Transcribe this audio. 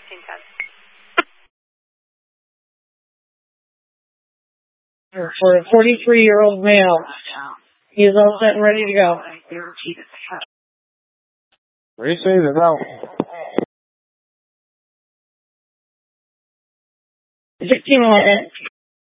For a 43-year-old male. He is all set and ready to go. Race is out. 16 minutes.